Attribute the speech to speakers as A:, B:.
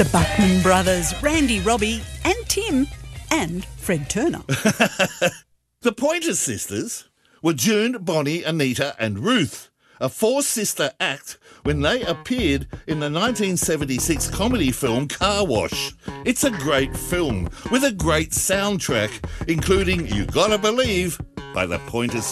A: The Buckman brothers, Randy, Robbie and Tim and Fred Turner.
B: The Pointer Sisters were June, Bonnie, Anita and Ruth, a four-sister act when they appeared in the 1976 comedy film Car Wash. It's a great film with a great soundtrack, including You Gotta Believe by the Pointer Sisters.